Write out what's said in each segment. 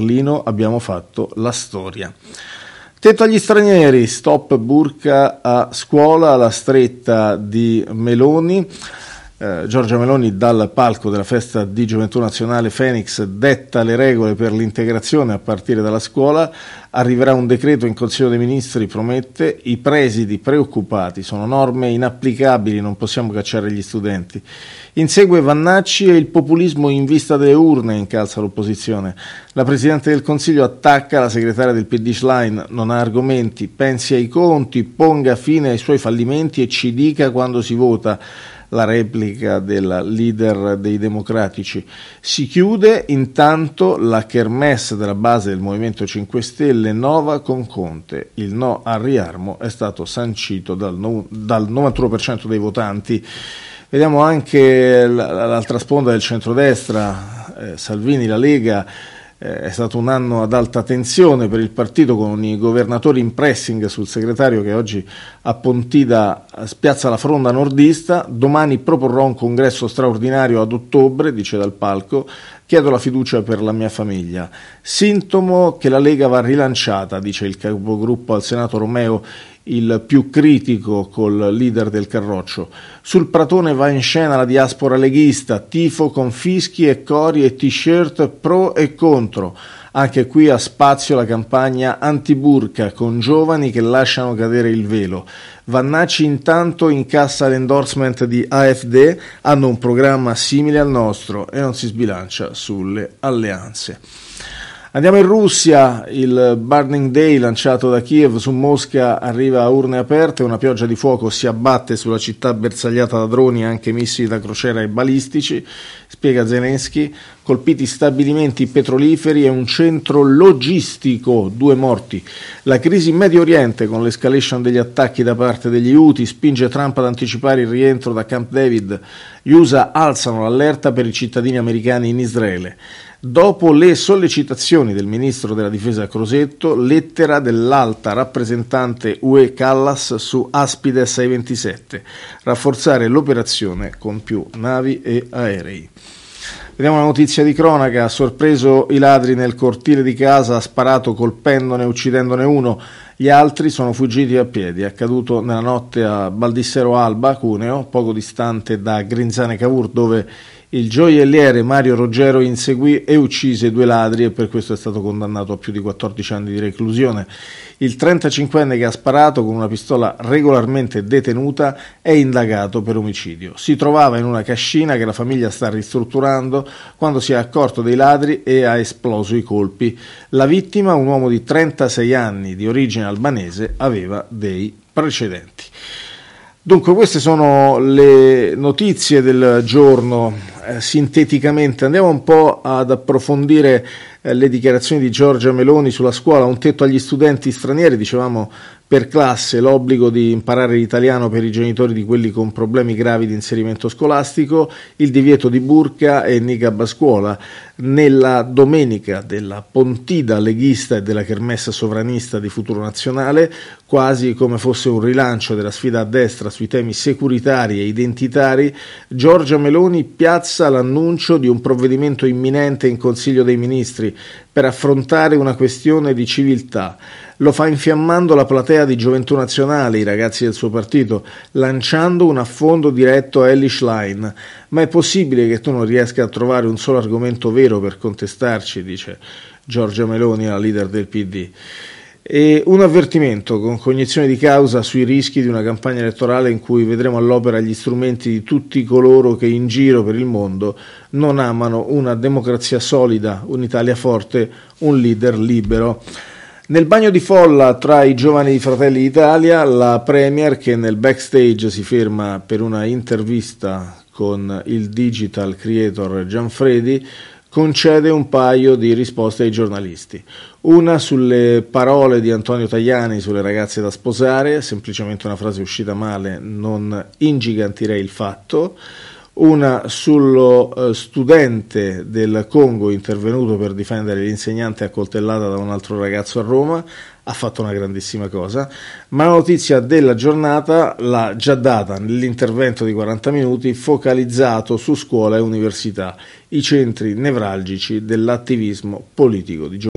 Berlino abbiamo fatto la storia. Tetto agli stranieri, stop burka a scuola, la stretta di Meloni. Giorgia Meloni dal palco della festa di Gioventù Nazionale Phoenix detta le regole per l'integrazione a partire dalla scuola. Arriverà un decreto in Consiglio dei Ministri, promette, i presidi preoccupati, sono norme inapplicabili, non possiamo cacciare gli studenti. Insegue Vannacci e il populismo in vista delle urne, incalza l'opposizione. La Presidente del Consiglio attacca la segretaria del PD Schlein, non ha argomenti, pensi ai conti, ponga fine ai suoi fallimenti e ci dica quando si vota. La replica della leader dei democratici. Si chiude intanto la kermesse della base del Movimento 5 Stelle Nova con Conte. Il no al riarmo è stato sancito dal 91% dei votanti. Vediamo anche l'altra sponda del centrodestra, Salvini, la Lega. È stato un anno ad alta tensione per il partito, con i governatori in pressing sul segretario che oggi a Pontida spiazza la fronda nordista. Domani proporrò un congresso straordinario ad ottobre, dice dal palco, chiedo la fiducia per la mia famiglia. Sintomo che la Lega va rilanciata, dice il capogruppo al Senato Romeo, il più critico col leader del Carroccio. Sul pratone va in scena la diaspora leghista, tifo con fischi e cori e t-shirt pro e contro. Anche qui ha spazio la campagna anti-burka con giovani che lasciano cadere il velo. Vannacci intanto incassa l'endorsement di AfD, hanno un programma simile al nostro e non si sbilancia sulle alleanze. Andiamo in Russia, il Burning Day lanciato da Kiev su Mosca arriva a urne aperte, una pioggia di fuoco si abbatte sulla città bersagliata da droni e anche missili da crociera e balistici, spiega Zelensky, colpiti stabilimenti petroliferi e un centro logistico, 2 morti. La crisi in Medio Oriente con l'escalation degli attacchi da parte degli Houthi spinge Trump ad anticipare il rientro da Camp David, gli USA alzano l'allerta per i cittadini americani in Israele. Dopo le sollecitazioni del ministro della difesa Crosetto, lettera dell'alta rappresentante UE Callas su Aspide 627, rafforzare l'operazione con più navi e aerei. Vediamo una notizia di cronaca, ha sorpreso i ladri nel cortile di casa, ha sparato colpendone e uccidendone uno, gli altri sono fuggiti a piedi, è accaduto nella notte a Baldissero Alba, Cuneo, poco distante da Grinzane Cavour, dove il gioielliere Mario Roggero inseguì e uccise 2 ladri e per questo è stato condannato a più di 14 anni di reclusione. Il 35enne che ha sparato con una pistola regolarmente detenuta è indagato per omicidio. Si trovava in una cascina che la famiglia sta ristrutturando quando si è accorto dei ladri e ha esploso i colpi. La vittima, un uomo di 36 anni di origine albanese, aveva dei precedenti. Dunque queste sono le notizie del giorno, sinteticamente andiamo un po' ad approfondire le dichiarazioni di Giorgia Meloni sulla scuola, un tetto agli studenti stranieri, dicevamo per classe, l'obbligo di imparare l'italiano per i genitori di quelli con problemi gravi di inserimento scolastico, il divieto di burka e niqab a scuola. Nella domenica della Pontida leghista e della kermesse sovranista di Futuro Nazionale, quasi come fosse un rilancio della sfida a destra sui temi securitari e identitari, Giorgia Meloni piazza l'annuncio di un provvedimento imminente in Consiglio dei Ministri per affrontare una questione di civiltà. Lo fa infiammando la platea di Gioventù Nazionale, i ragazzi del suo partito, lanciando un affondo diretto a Elly Schlein. Ma è possibile che tu non riesca a trovare un solo argomento vero per contestarci, dice Giorgia Meloni, la leader del PD. E un avvertimento con cognizione di causa sui rischi di una campagna elettorale in cui vedremo all'opera gli strumenti di tutti coloro che in giro per il mondo non amano una democrazia solida, un'Italia forte, un leader libero. Nel bagno di folla tra i giovani di Fratelli d'Italia, la Premier che nel backstage si ferma per una intervista con il digital creator Gianfredi concede un paio di risposte ai giornalisti. Una sulle parole di Antonio Tajani sulle ragazze da sposare, semplicemente una frase uscita male, non ingigantirei il fatto. Una sullo studente del Congo intervenuto per difendere l'insegnante accoltellata da un altro ragazzo a Roma, ha fatto una grandissima cosa, ma la notizia della giornata l'ha già data nell'intervento di 40 minuti focalizzato su scuola e università, i centri nevralgici dell'attivismo politico di Gioventù.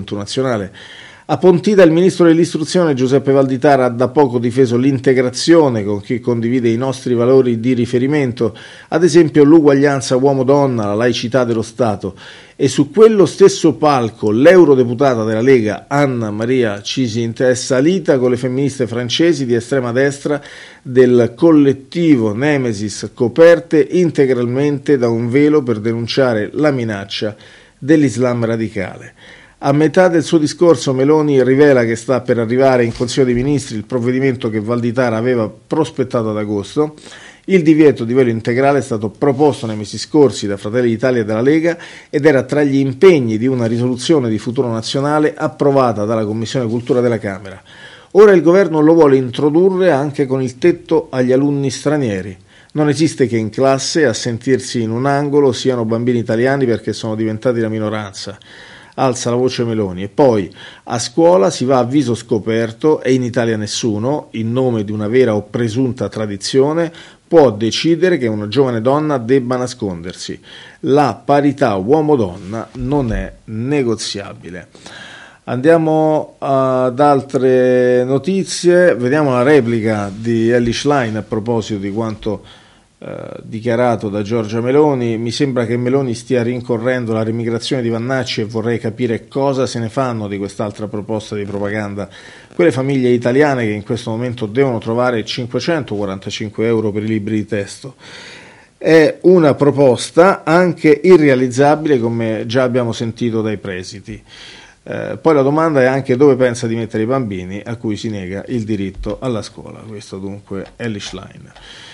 Gioventù Nazionale. A Pontida il ministro dell'istruzione Giuseppe Valditara ha da poco difeso l'integrazione con chi condivide i nostri valori di riferimento, ad esempio l'uguaglianza uomo-donna, la laicità dello Stato, e su quello stesso palco l'eurodeputata della Lega Anna Maria Cisint è salita con le femministe francesi di estrema destra del collettivo Nemesis, coperte integralmente da un velo per denunciare la minaccia dell'Islam radicale. A metà del suo discorso Meloni rivela che sta per arrivare in Consiglio dei Ministri il provvedimento che Valditara aveva prospettato ad agosto. Il divieto di velo integrale è stato proposto nei mesi scorsi da Fratelli d'Italia e dalla Lega ed era tra gli impegni di una risoluzione di Futuro Nazionale approvata dalla Commissione Cultura della Camera. Ora il governo lo vuole introdurre anche con il tetto agli alunni stranieri. Non esiste che in classe a sentirsi in un angolo siano bambini italiani perché sono diventati la minoranza. Alza la voce Meloni. E poi a scuola si va a viso scoperto e in Italia nessuno, in nome di una vera o presunta tradizione, può decidere che una giovane donna debba nascondersi. La parità uomo-donna non è negoziabile. Andiamo ad altre notizie, vediamo la replica di Elly Schlein a proposito di quanto dichiarato da Giorgia Meloni. Mi sembra che Meloni stia rincorrendo la remigrazione di Vannacci e vorrei capire cosa se ne fanno di quest'altra proposta di propaganda quelle famiglie italiane che in questo momento devono trovare 545 euro per i libri di testo. È una proposta anche irrealizzabile, come già abbiamo sentito dai presidi. Poi la domanda è anche dove pensa di mettere i bambini a cui si nega il diritto alla scuola. Questo dunque è Elly Schlein.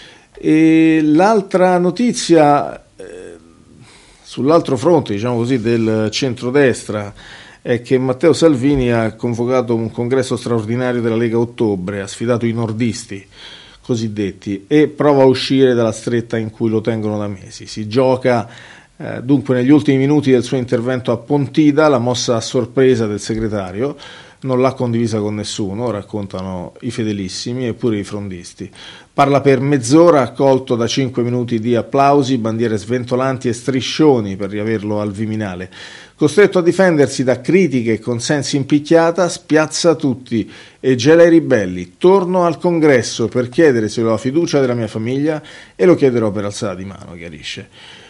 E l'altra notizia sull'altro fronte, diciamo così, del centrodestra è che Matteo Salvini ha convocato un congresso straordinario della Lega a ottobre, ha sfidato i nordisti cosiddetti e prova a uscire dalla stretta in cui lo tengono da mesi. Si gioca dunque negli ultimi minuti del suo intervento a Pontida la mossa a sorpresa del segretario. Non l'ha condivisa con nessuno, raccontano i fedelissimi e pure i frondisti. Parla per mezz'ora, accolto da 5 minuti di applausi, bandiere sventolanti e striscioni per riaverlo al Viminale. Costretto a difendersi da critiche e consensi in picchiata, spiazza tutti e gela i ribelli. Torno al congresso per chiedere se ho la fiducia della mia famiglia e lo chiederò per alzata di mano, chiarisce.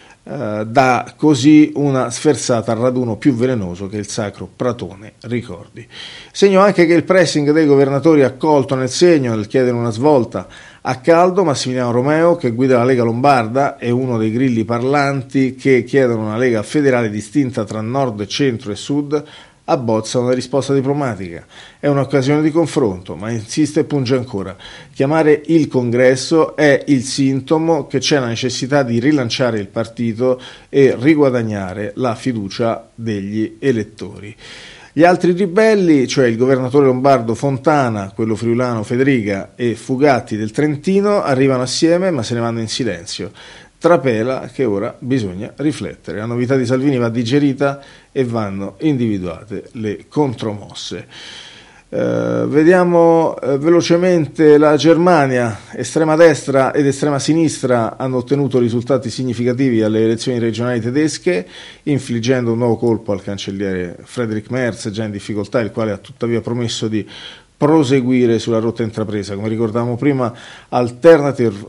Dà così una sferzata al raduno più velenoso che il sacro Pratone ricordi. Segno anche che il pressing dei governatori ha colto nel segno nel chiedere una svolta. A caldo Massimiliano Romeo, che guida la Lega Lombarda, è uno dei grilli parlanti che chiedono una Lega federale distinta tra nord, centro e sud. Abbozza una risposta diplomatica. È un'occasione di confronto, ma insiste e punge ancora. Chiamare il congresso è il sintomo che c'è la necessità di rilanciare il partito e riguadagnare la fiducia degli elettori. Gli altri ribelli, cioè il governatore lombardo Fontana, quello friulano Federica e Fugatti del Trentino, arrivano assieme ma se ne vanno in silenzio. Trapela che ora bisogna riflettere. La novità di Salvini va digerita e vanno individuate le contromosse. Vediamo velocemente la Germania. Estrema destra ed estrema sinistra hanno ottenuto risultati significativi alle elezioni regionali tedesche, infliggendo un nuovo colpo al cancelliere Friedrich Merz, già in difficoltà, il quale ha tuttavia promesso di proseguire sulla rotta intrapresa. Come ricordavamo prima, Alternative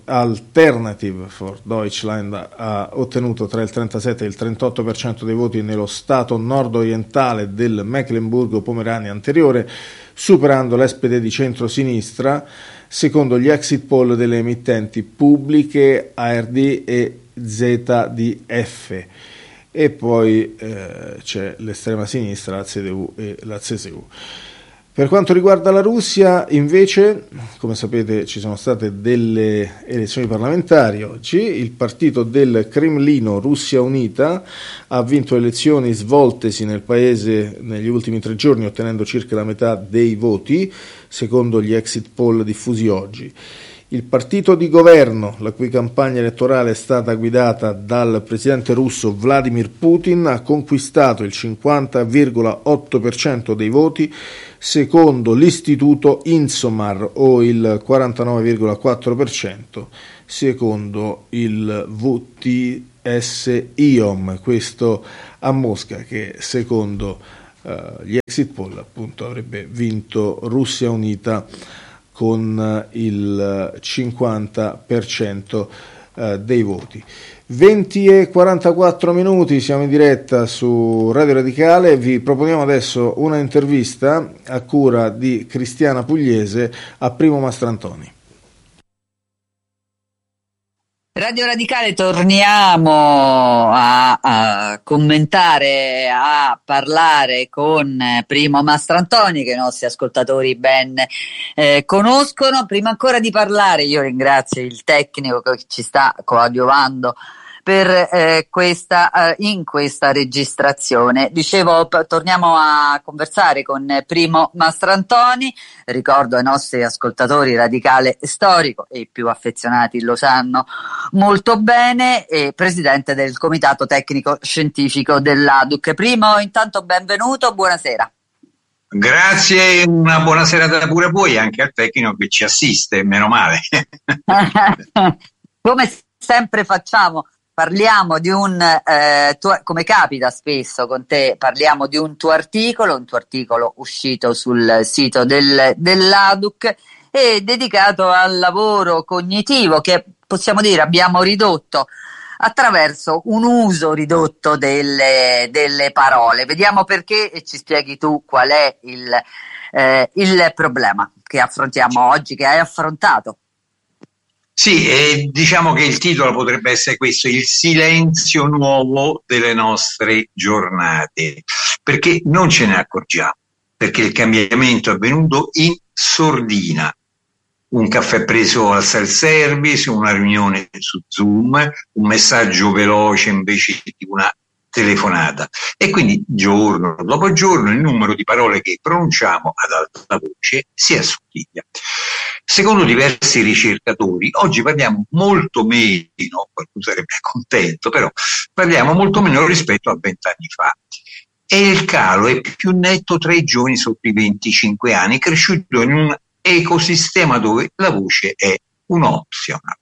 for Deutschland ha ottenuto tra il 37 e il 38% dei voti nello stato nord-orientale del Mecklenburgo-Pomerania anteriore, superando l'SPD di centro-sinistra, secondo gli exit poll delle emittenti pubbliche ARD e ZDF. E poi c'è l'estrema sinistra, la CDU e la CSU. Per quanto riguarda la Russia, invece, come sapete, ci sono state delle elezioni parlamentari oggi. Il partito del Cremlino, Russia Unita, ha vinto le elezioni svoltesi nel paese negli ultimi 3 giorni, ottenendo circa la metà dei voti, secondo gli exit poll diffusi oggi. Il partito di governo, la cui campagna elettorale è stata guidata dal presidente russo Vladimir Putin, ha conquistato il 50,8% dei voti, secondo l'istituto Insomar, o il 49,4% secondo il VTS IOM, questo a Mosca, che secondo gli exit poll, appunto avrebbe vinto Russia Unita con il 50% dei voti. 20:44, siamo in diretta su Radio Radicale. Vi proponiamo adesso una intervista a cura di Cristiana Pugliese a Primo Mastrantoni. Radio Radicale, torniamo a commentare, a parlare con Primo Mastrantoni, che i nostri ascoltatori ben conoscono. Prima ancora di parlare, io ringrazio il tecnico che ci sta coadiuvando per in questa registrazione. Dicevo, torniamo a conversare con Primo Mastrantoni. Ricordo ai nostri ascoltatori radicale storico, e i più affezionati lo sanno molto bene, è presidente del comitato tecnico scientifico dell'ADUC. Primo, intanto benvenuto, buonasera. Grazie, una buona serata pure a voi, anche al tecnico che ci assiste, meno male. Come sempre facciamo, parliamo di come capita spesso con te, parliamo di un tuo articolo uscito sul sito dell'ADUC e dedicato al lavoro cognitivo, che possiamo dire abbiamo ridotto attraverso un uso ridotto delle parole. Vediamo perché e ci spieghi tu qual è il problema che affrontiamo oggi, che hai affrontato. Sì, diciamo che il titolo potrebbe essere questo: il silenzio nuovo delle nostre giornate, perché non ce ne accorgiamo, perché il cambiamento è avvenuto in sordina. Un caffè preso al self-service, una riunione su Zoom, un messaggio veloce invece di una telefonata. E quindi giorno dopo giorno il numero di parole che pronunciamo ad alta voce si assottiglia. Secondo diversi ricercatori, oggi parliamo molto meno, qualcuno sarebbe contento, però parliamo molto meno rispetto a 20 anni fa. E il calo è più netto tra i giovani sotto i 25 anni, cresciuto in un ecosistema dove la voce è un optional.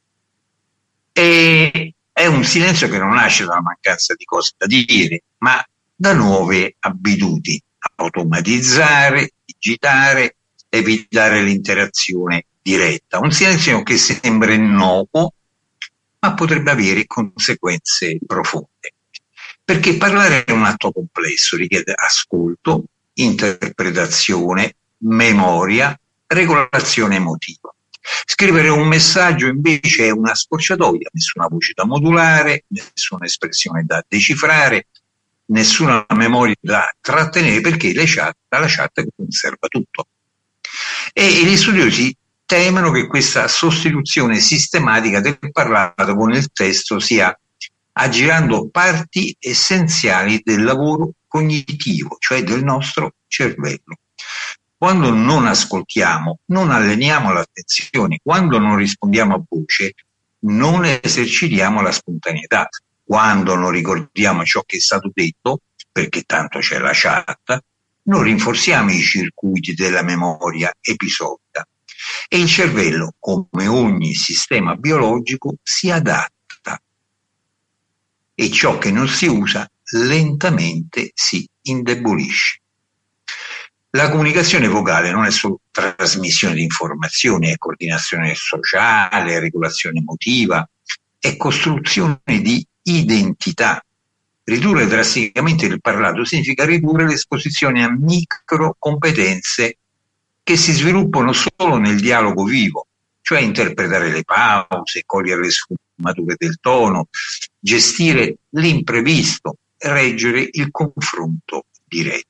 E è un silenzio che non nasce dalla mancanza di cose da dire, ma da nuove abitudini: automatizzare, digitare, evitare l'interazione diretta. Un silenzio che sembra innocuo, ma potrebbe avere conseguenze profonde. Perché parlare è un atto complesso, richiede ascolto, interpretazione, memoria, regolazione emotiva. Scrivere un messaggio invece è una scorciatoia: nessuna voce da modulare, nessuna espressione da decifrare, nessuna memoria da trattenere, perché la chat conserva tutto. E gli studiosi temono che questa sostituzione sistematica del parlato con il testo stia aggirando parti essenziali del lavoro cognitivo, cioè del nostro cervello. Quando non ascoltiamo, non alleniamo l'attenzione; quando non rispondiamo a voce, non esercitiamo la spontaneità; quando non ricordiamo ciò che è stato detto, perché tanto c'è la chat, non rinforziamo i circuiti della memoria episodica. E il cervello, come ogni sistema biologico, si adatta, e ciò che non si usa lentamente si indebolisce. La comunicazione vocale non è solo trasmissione di informazioni, è coordinazione sociale, è regolazione emotiva, è costruzione di identità. Ridurre drasticamente il parlato significa ridurre l'esposizione a micro competenze che si sviluppano solo nel dialogo vivo, cioè interpretare le pause, cogliere le sfumature del tono, gestire l'imprevisto, reggere il confronto diretto.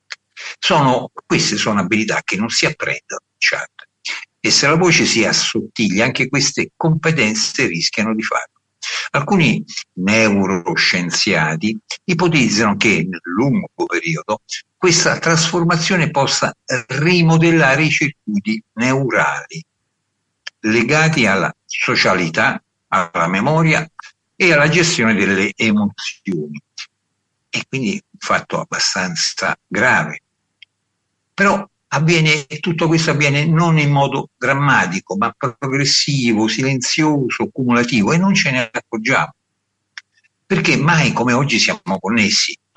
Queste sono abilità che non si apprendono in chat, e se la voce si assottiglia, anche queste competenze rischiano di farlo. Alcuni neuroscienziati ipotizzano che nel lungo periodo questa trasformazione possa rimodellare i circuiti neurali legati alla socialità, alla memoria e alla gestione delle emozioni. E quindi un fatto abbastanza grave. Però tutto questo avviene non in modo drammatico, ma progressivo, silenzioso, cumulativo, e non ce ne accorgiamo. Perché mai come oggi siamo connessi, no? Tutti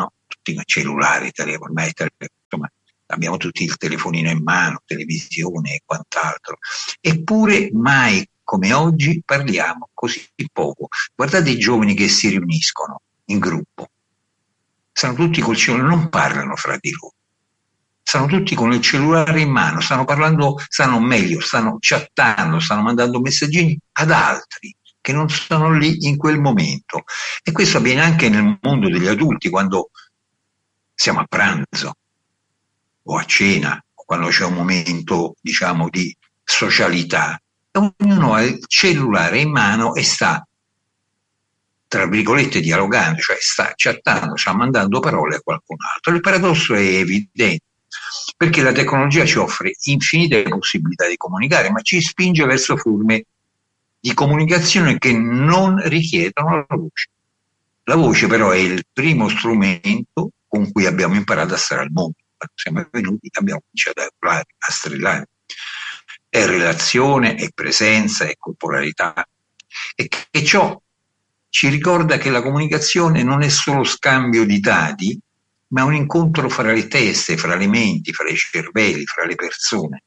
cellulari, ormai insomma, abbiamo tutti il telefonino in mano, televisione e quant'altro, eppure mai come oggi parliamo così poco. Guardate i giovani che si riuniscono in gruppo, stanno tutti col cellulare, non parlano fra di loro, stanno tutti con il cellulare in mano, stanno chattando, stanno mandando messaggini ad altri che non sono lì in quel momento. E questo avviene anche nel mondo degli adulti, quando siamo a pranzo o a cena, o quando c'è un momento, diciamo, di socialità. Ognuno ha il cellulare in mano e sta, tra virgolette, dialogando, cioè sta chattando, sta mandando parole a qualcun altro. Il paradosso è evidente, perché la tecnologia ci offre infinite possibilità di comunicare, ma ci spinge verso forme di comunicazione che non richiedono la voce. La voce però è il primo strumento con cui abbiamo imparato a stare al mondo. Quando siamo venuti abbiamo cominciato a urlare, a strillare. È relazione, è presenza, è corporalità. E che ciò ci ricorda che la comunicazione non è solo scambio di dati, ma un incontro fra le teste, fra le menti, fra i cervelli, fra le persone.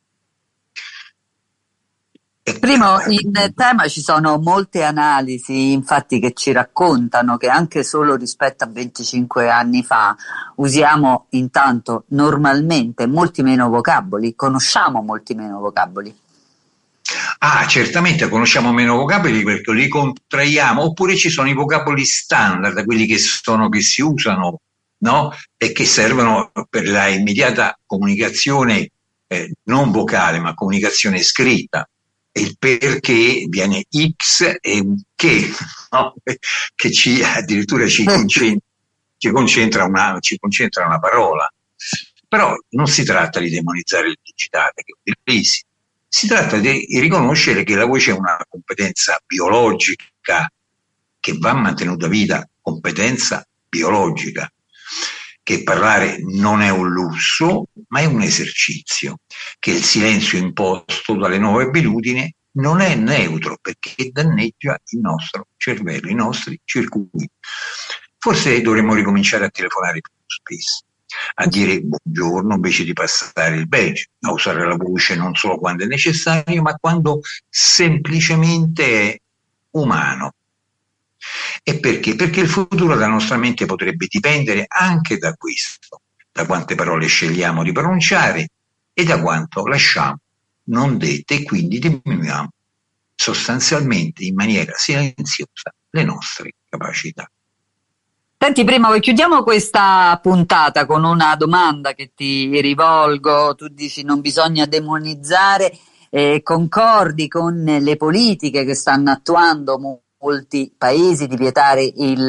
Primo, in tema ci sono molte analisi, infatti, che ci raccontano che anche solo rispetto a 25 anni fa usiamo intanto normalmente molti meno vocaboli, conosciamo molti meno vocaboli. Ah, certamente conosciamo meno vocaboli perché li contraiamo, oppure ci sono i vocaboli standard, quelli che si usano, no? E che servono per la immediata comunicazione non vocale, ma comunicazione scritta. Il perché viene X e un che, no? Che addirittura ci concentra una parola. Però non si tratta di demonizzare il digitale, che è bellissimo. Si tratta di riconoscere che la voce è una competenza biologica che va mantenuta viva, competenza biologica, che parlare non è un lusso, ma è un esercizio, che il silenzio imposto dalle nuove abitudini non è neutro perché danneggia il nostro cervello, i nostri circuiti. Forse dovremmo ricominciare a telefonare più spesso, a dire buongiorno invece di passare il badge, a usare la voce non solo quando è necessario, ma quando semplicemente è umano. E perché? Perché il futuro della nostra mente potrebbe dipendere anche da questo, da quante parole scegliamo di pronunciare e da quanto lasciamo non dette, e quindi diminuiamo sostanzialmente in maniera silenziosa le nostre capacità. Senti, prima chiudiamo questa puntata con una domanda che ti rivolgo. Tu dici non bisogna demonizzare, concordi con le politiche che stanno attuando molti paesi di vietare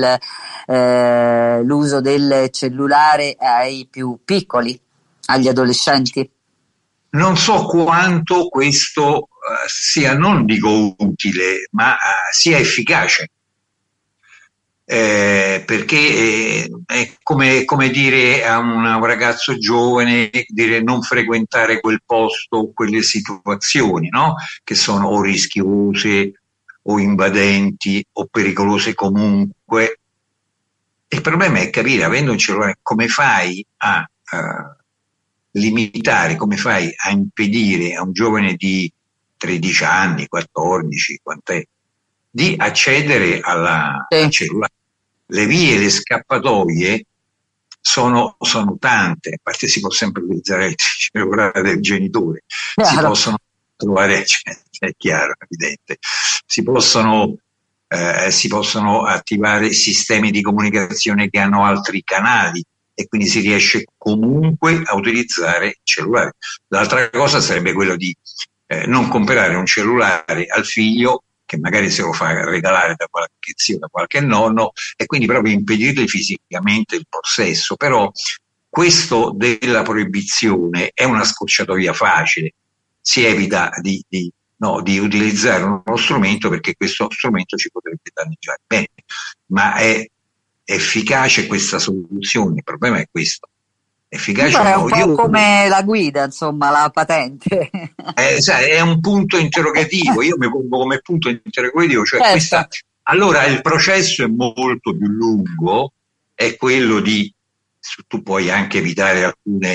l'uso del cellulare ai più piccoli, agli adolescenti? Non so quanto questo sia, non dico utile, ma sia efficace. Perché è come dire a un ragazzo giovane, dire non frequentare quel posto o quelle situazioni, no? Che sono o rischiose o invadenti o pericolose comunque. Il problema è capire, avendo un cellulare, come fai a limitare, come fai a impedire a un giovane di 13 anni, 14, quant'è, di accedere al cellulare. Le vie, le scappatoie sono tante, a parte si può sempre utilizzare il cellulare del genitore, si possono trovare, è chiaro, evidente, si possono attivare sistemi di comunicazione che hanno altri canali e quindi si riesce comunque a utilizzare il cellulare. L'altra cosa sarebbe quello di non comprare un cellulare al figlio che magari se lo fa regalare da qualche zio, da qualche nonno, e quindi proprio impedirgli fisicamente il possesso. Però questo della proibizione è una scorciatoia facile, si evita di utilizzare uno strumento perché questo strumento ci potrebbe danneggiare. Bene, ma è efficace questa soluzione? Il problema è questo. Efficace è un po' come la guida, insomma, la patente. È un punto interrogativo, io mi pongo come punto interrogativo, cioè allora il processo è molto più lungo, è quello di tu puoi anche evitare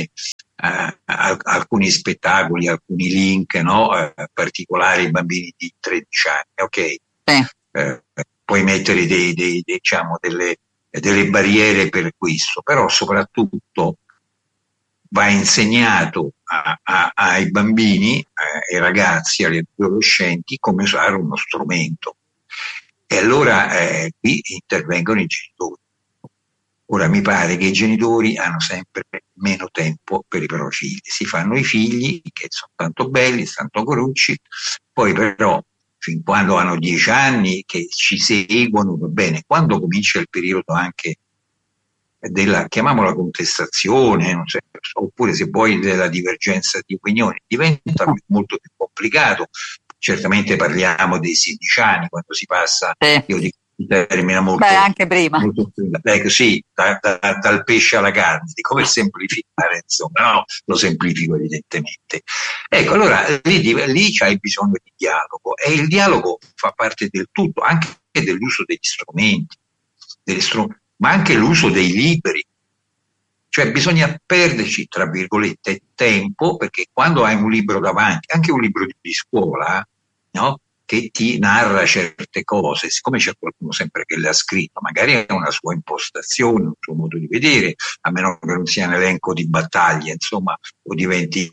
alcuni spettacoli, alcuni link, no? Particolari ai bambini di 13 anni, ok? Puoi mettere diciamo, delle barriere per questo, però soprattutto va insegnato ai bambini, ai ragazzi, agli adolescenti come usare uno strumento. E allora qui intervengono i genitori. Ora mi pare che i genitori hanno sempre meno tempo per i propri figli. Si fanno i figli che sono tanto belli, tanto corucci, poi però fin quando hanno 10 anni che ci seguono, va bene. Quando comincia il periodo anche della, chiamiamola contestazione, non so, oppure se vuoi della divergenza di opinioni, diventa molto più complicato. Certamente parliamo dei 16 anni, quando si passa, io dico un termine molto... Beh, anche prima. Molto, sì, dal pesce alla carne, di come semplificare, insomma, no? Lo semplifico evidentemente. Ecco, allora lì c'hai bisogno di dialogo, e il dialogo fa parte del tutto, anche dell'uso degli strumenti, ma anche l'uso dei libri. Cioè bisogna perderci, tra virgolette, tempo, perché quando hai un libro davanti, anche un libro di scuola, no? Che ti narra certe cose, siccome c'è qualcuno sempre che le ha scritto, magari ha una sua impostazione, un suo modo di vedere, a meno che non sia un elenco di battaglie, insomma, o diventi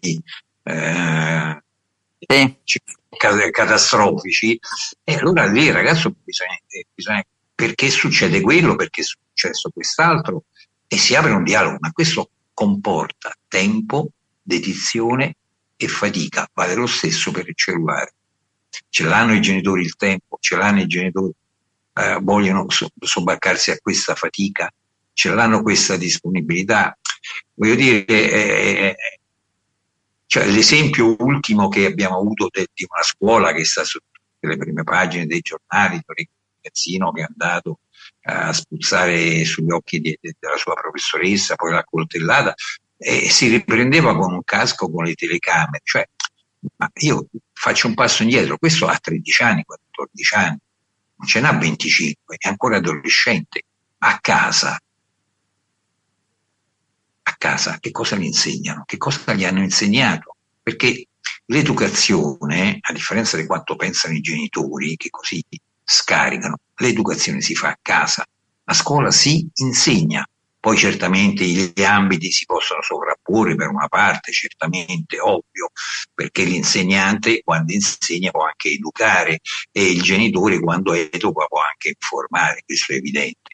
catastrofici, e allora lì ragazzo bisogna perché succede quello, perché è successo quest'altro, e si apre un dialogo, ma questo comporta tempo, dedizione e fatica, vale lo stesso per il cellulare. Ce l'hanno i genitori il tempo, ce l'hanno i genitori, vogliono sobbarcarsi a questa fatica, ce l'hanno questa disponibilità. Voglio dire, cioè, l'esempio ultimo che abbiamo avuto di una scuola che sta su tutte le prime pagine dei giornali, un ragazzino che è andato a spuzzare sugli occhi della sua professoressa, poi l'ha coltellata, e si riprendeva con un casco con le telecamere. Cioè, ma io faccio un passo indietro, questo ha 13 anni, 14 anni, non ce n'ha 25, è ancora adolescente, a casa che cosa gli insegnano? Che cosa gli hanno insegnato? Perché l'educazione, a differenza di quanto pensano i genitori, che così scaricano, l'educazione si fa a casa, a scuola si insegna. Poi certamente gli ambiti si possono sovrapporre, per una parte, certamente, ovvio, perché l'insegnante quando insegna può anche educare, e il genitore quando educa può anche informare, questo è evidente.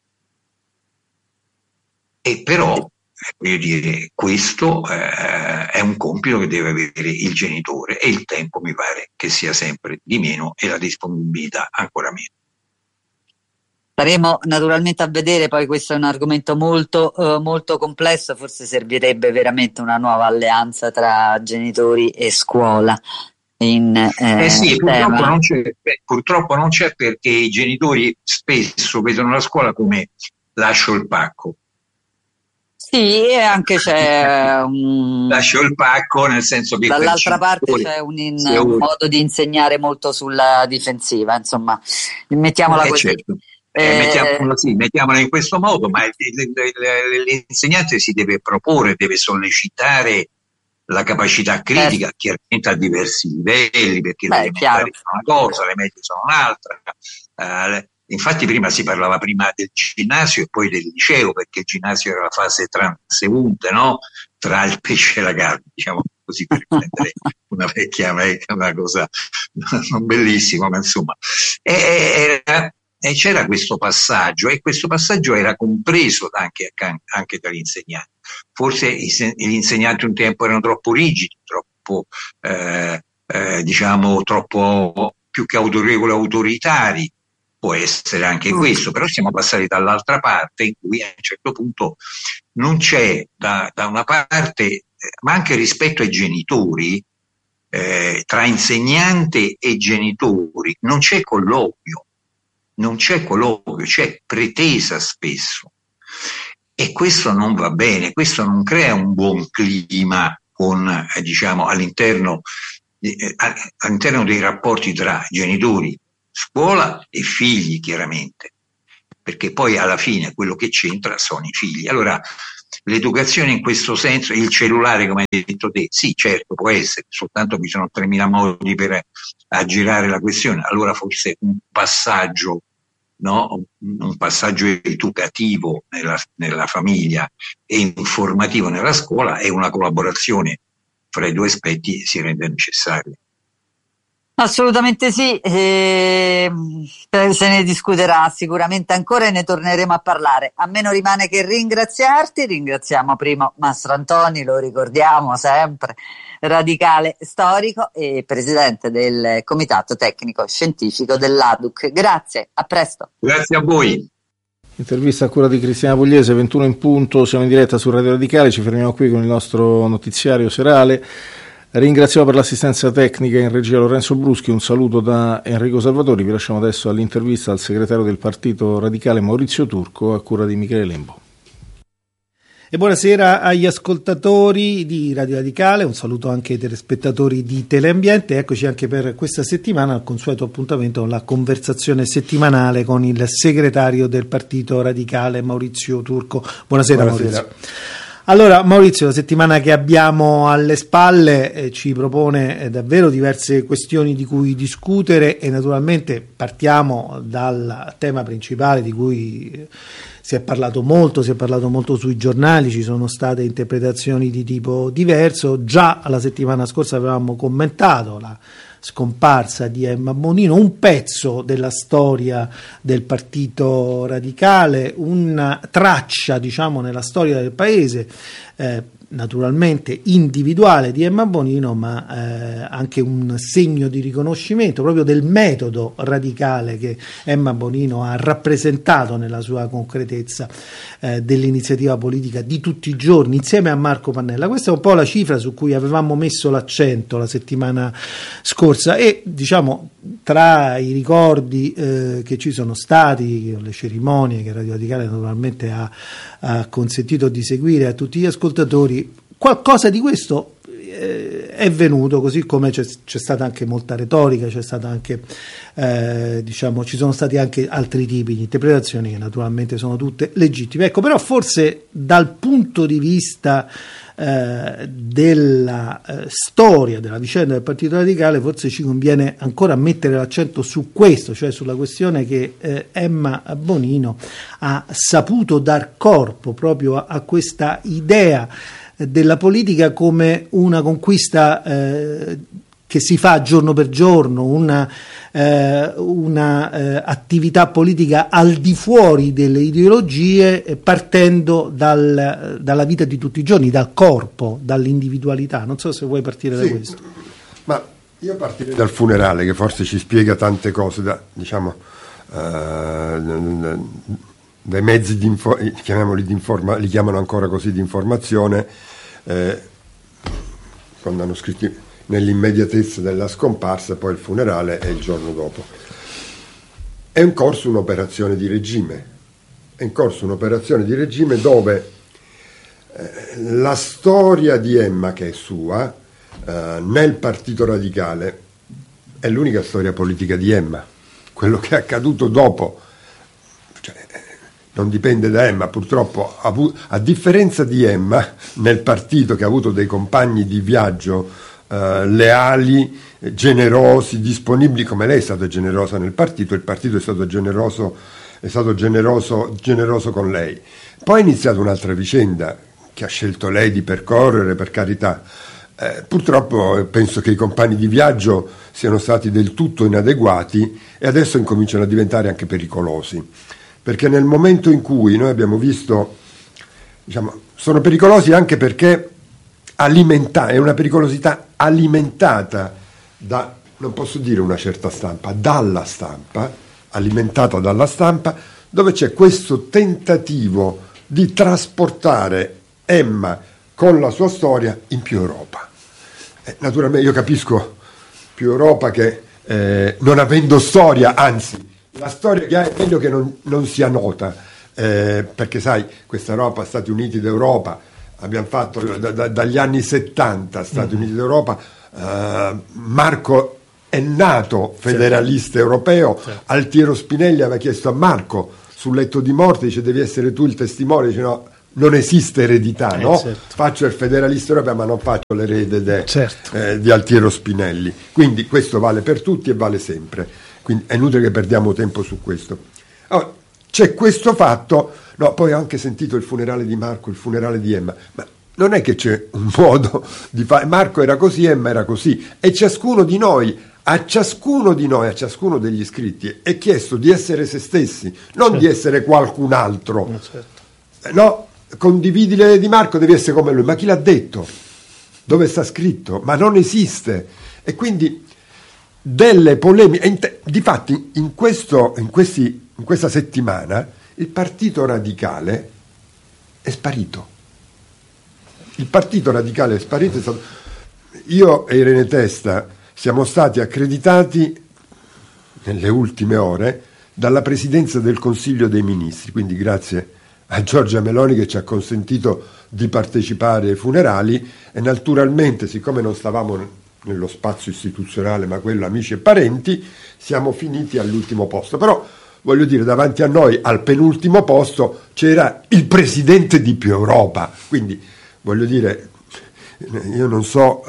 E però, voglio dire, questo è un compito che deve avere il genitore, e il tempo mi pare che sia sempre di meno, e la disponibilità ancora meno. Staremo naturalmente a vedere, poi questo è un argomento molto, molto complesso, forse servirebbe veramente una nuova alleanza tra genitori e scuola. Sì, purtroppo non c'è, perché i genitori spesso vedono la scuola come lascio il pacco. Sì, e anche c'è lascio il pacco, nel senso che dall'altra parte c'è un modo di insegnare molto sulla difensiva, insomma, mettiamola così. Certo. Mettiamola in questo modo, ma l'insegnante si deve proporre, deve sollecitare la capacità critica, chiaramente a diversi livelli, perché le elementari sono una cosa, le medie sono un'altra. Infatti prima si parlava prima del ginnasio e poi del liceo, perché il ginnasio era la fase transeunte, no? Tra il pesce e la carne, diciamo così, per riprendere una vecchia, una cosa non bellissima, ma insomma. E c'era questo passaggio, e questo passaggio era compreso anche dagli insegnanti. Forse gli insegnanti un tempo erano troppo rigidi, troppo, diciamo, troppo più che autorevoli, autoritari. Può essere anche questo, però siamo passati dall'altra parte, in cui a un certo punto non c'è da una parte, ma anche rispetto ai genitori, tra insegnante e genitori, non c'è colloquio, c'è pretesa spesso, e questo non va bene, questo non crea un buon clima con, diciamo, all'interno dei rapporti tra genitori, scuola e figli, chiaramente, perché poi alla fine quello che c'entra sono i figli. Allora l'educazione in questo senso, il cellulare come hai detto te, sì certo può essere, soltanto che ci sono 3.000 modi per aggirare la questione, allora forse un passaggio, no? Un passaggio educativo nella famiglia e informativo nella scuola e una collaborazione fra i due aspetti si rende necessaria. Assolutamente sì, se ne discuterà sicuramente ancora e ne torneremo a parlare. A me non rimane che ringraziarti, ringraziamo Primo Mastrantoni, lo ricordiamo sempre, radicale storico e presidente del Comitato Tecnico Scientifico dell'ADUC. Grazie, a presto. Grazie a voi. Intervista a cura di Cristiana Pugliese, 21 in punto, siamo in diretta su Radio Radicale, ci fermiamo qui con il nostro notiziario serale. Ringraziamo per l'assistenza tecnica in regia Lorenzo Bruschi, un saluto da Enrico Salvatori, vi lasciamo adesso all'intervista al segretario del Partito Radicale Maurizio Turco a cura di Michele Lembo. E buonasera agli ascoltatori di Radio Radicale, un saluto anche ai telespettatori di Teleambiente. Eccoci anche per questa settimana al consueto appuntamento con la conversazione settimanale con il segretario del Partito Radicale Maurizio Turco. Buonasera. Maurizio. Allora Maurizio, la settimana che abbiamo alle spalle ci propone davvero diverse questioni di cui discutere e naturalmente partiamo dal tema principale di cui si è parlato molto sui giornali, ci sono state interpretazioni di tipo diverso. Già la settimana scorsa avevamo commentato la scomparsa di Emma Bonino, un pezzo della storia del Partito Radicale, una traccia diciamo nella storia del paese, naturalmente individuale di Emma Bonino, ma anche un segno di riconoscimento proprio del metodo radicale che Emma Bonino ha rappresentato nella sua concretezza dell'iniziativa politica di tutti i giorni insieme a Marco Pannella. Questa è un po' la cifra su cui avevamo messo l'accento la settimana scorsa e diciamo tra i ricordi che ci sono stati, le cerimonie che Radio Radicale naturalmente ha consentito di seguire a tutti gli ascoltatori, qualcosa di questo è venuto, così come c'è stata anche molta retorica, c'è stata anche diciamo ci sono stati anche altri tipi di interpretazioni che naturalmente sono tutte legittime. Ecco, però forse dal punto di vista della storia della vicenda del Partito Radicale forse ci conviene ancora mettere l'accento su questo, cioè sulla questione che Emma Bonino ha saputo dar corpo proprio a questa idea della politica come una conquista che si fa giorno per giorno, una attività politica al di fuori delle ideologie, partendo dalla vita di tutti i giorni, dal corpo, dall'individualità. Non so se vuoi partire da questo. Ma io partirei dal funerale, che forse ci spiega tante cose, dai mezzi li chiamano ancora così, di informazione, quando hanno scritto nell'immediatezza della scomparsa, poi il funerale e il giorno dopo. È in corso un'operazione di regime, dove la storia di Emma, che è sua, nel Partito Radicale è l'unica storia politica di Emma. Quello che è accaduto dopo non dipende da Emma, purtroppo, a differenza di Emma, nel partito, che ha avuto dei compagni di viaggio leali, generosi, disponibili, come lei è stata generosa nel partito, il partito è stato generoso con lei. Poi è iniziata un'altra vicenda che ha scelto lei di percorrere, per carità. Purtroppo penso che i compagni di viaggio siano stati del tutto inadeguati e adesso incominciano a diventare anche pericolosi, perché nel momento in cui noi abbiamo visto, sono pericolosi anche perché è una pericolosità alimentata da, non posso dire una certa stampa, alimentata dalla stampa, dove c'è questo tentativo di trasportare Emma con la sua storia in più Europa. Naturalmente io capisco più Europa che non avendo storia, anzi la storia che ha è meglio che non sia nota, perché sai, questa Europa, Stati Uniti d'Europa, abbiamo fatto dagli anni 70 Stati Uniti d'Europa, Marco è nato federalista europeo, Altiero Spinelli aveva chiesto a Marco sul letto di morte, dice devi essere tu il testimone, dice no, non esiste eredità, no? Certo. Faccio il federalista europeo ma non faccio l'erede Certo. di Altiero Spinelli, quindi questo vale per tutti e vale sempre, quindi è inutile che perdiamo tempo su questo. Allora, c'è questo fatto, no, poi ho anche sentito il funerale di Marco, il funerale di Emma, ma non è che c'è un modo di fare, Marco era così, Emma era così, e ciascuno di noi, a ciascuno degli iscritti è chiesto di essere se stessi, non di essere qualcun altro. No, condividi le idee di Marco, devi essere come lui, ma chi l'ha detto? Dove sta scritto? Ma non esiste. E quindi delle polemiche, difatti in questa settimana il Partito Radicale è sparito. Il Partito Radicale è sparito. Io e Irene Testa siamo stati accreditati nelle ultime ore dalla Presidenza del Consiglio dei Ministri, quindi grazie a Giorgia Meloni che ci ha consentito di partecipare ai funerali, e naturalmente, siccome non stavamo nello spazio istituzionale ma quello amici e parenti, siamo finiti all'ultimo posto. Però voglio dire, davanti a noi al penultimo posto c'era il presidente di Più Europa, quindi voglio dire, io non so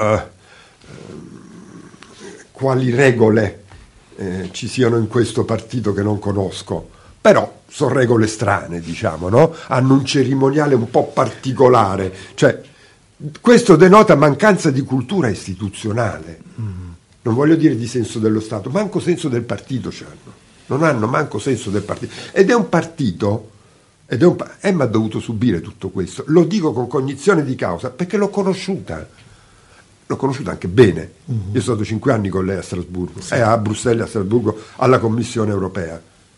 quali regole ci siano in questo partito che non conosco, però sono regole strane, diciamo, no? Hanno un cerimoniale un po' particolare, cioè questo denota mancanza di cultura istituzionale, non voglio dire di senso dello Stato, manco senso del partito c'hanno, non hanno manco senso del partito, ed è un partito, Emma ha dovuto subire tutto questo, lo dico con cognizione di causa perché l'ho conosciuta anche bene. Io sono stato 5 anni con lei a Strasburgo, a Bruxelles e a Strasburgo alla Commissione europea,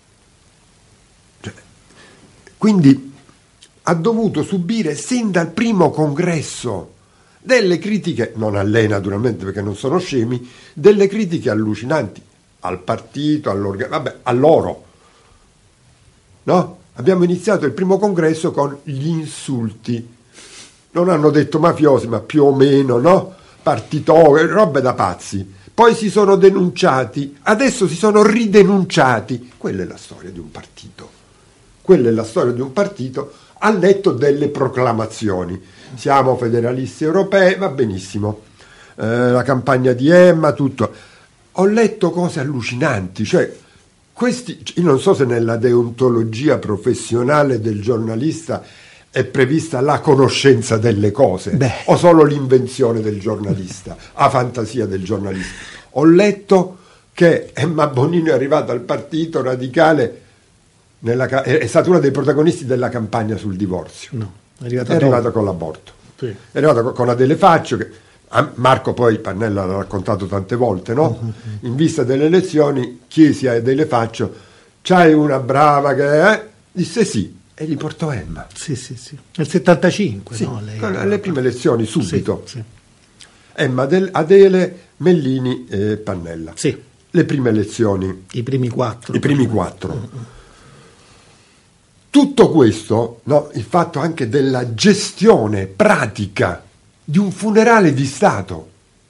quindi ha dovuto subire sin dal primo congresso delle critiche, non a lei naturalmente perché non sono scemi, delle critiche allucinanti al partito, a loro, no? Abbiamo iniziato il primo congresso con gli insulti, non hanno detto mafiosi ma più o meno, no? Partitocrati, robe da pazzi, poi si sono denunciati, adesso si sono ridenunciati. Quella è la storia di un partito, al netto delle proclamazioni. Siamo federalisti europei, va benissimo, la campagna di Emma, tutto. Ho letto cose allucinanti, cioè io non so se nella deontologia professionale del giornalista è prevista la conoscenza delle cose o solo l'invenzione del giornalista, la fantasia del giornalista. Ho letto che Emma Bonino è arrivata al Partito Radicale, è stata una dei protagonisti della campagna sul divorzio. No, è arrivata con l'aborto. Sì. È arrivata con Adele Faccio, che Marco poi Pannella l'ha raccontato tante volte, no? In vista delle elezioni chiesi a Adele Faccio: c'hai una brava che disse sì, e gli portò Emma. Sì. Nel 75, sì, no? alle prime elezioni, subito. Sì. Emma, Adele, Mellini e Pannella. Sì. Le prime elezioni. I primi 4. Tutto questo, no, il fatto anche della gestione pratica di un funerale di Stato.